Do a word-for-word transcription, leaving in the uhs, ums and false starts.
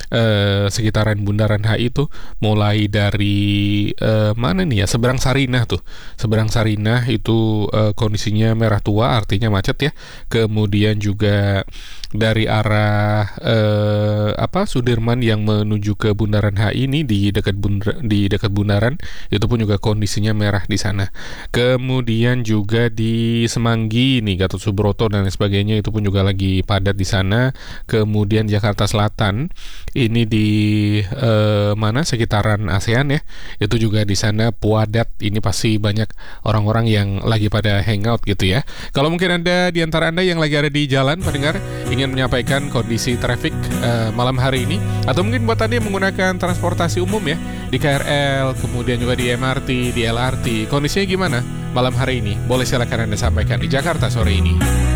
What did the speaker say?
eh, sekitaran Bundaran H I itu mulai dari eh, mana nih ya, seberang Sarinah tuh. Seberang Sarinah itu eh, kondisinya merah tua, artinya macet ya. Kemudian juga dari arah eh, apa Sudirman yang menuju ke Bundaran H I ini di dekat bundar, di dekat Bundaran itu pun juga kondisinya merah di sana. Kemudian juga di Semanggi nih, Gatot Subroto dan lain sebagainya itu pun juga lagi padat di sana. Kemudian Jakarta Selatan ini di eh, mana sekitaran ASEAN ya, itu juga di sana puadat. Ini pasti banyak orang-orang yang lagi pada hangout gitu ya. Kalau mungkin ada di antara Anda yang lagi ada di jalan pendengar ingin menyampaikan kondisi traffic uh, malam hari ini, atau mungkin buat Anda yang menggunakan transportasi umum ya, di K R L, kemudian juga di M R T, di L R T, kondisinya gimana malam hari ini? Boleh silakan Anda sampaikan di Jakarta sore ini.